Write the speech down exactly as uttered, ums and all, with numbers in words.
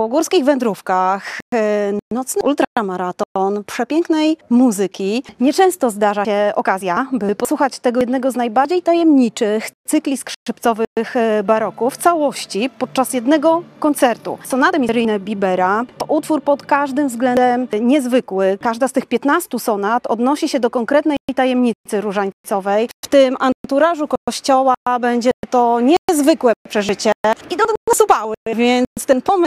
po górskich wędrówkach, nocny ultramaraton, przepięknej muzyki. Nieczęsto zdarza się okazja, by posłuchać tego jednego z najbardziej tajemniczych cykli skrzypcowych baroku w całości podczas jednego koncertu. Sonaty misteryjne Bibera to utwór pod każdym względem niezwykły. Każda z tych piętnastu sonat odnosi się do konkretnej tajemnicy różańcowej. W tym anturażu kościoła będzie to niezwykłe przeżycie i do nas upały, więc ten pomysł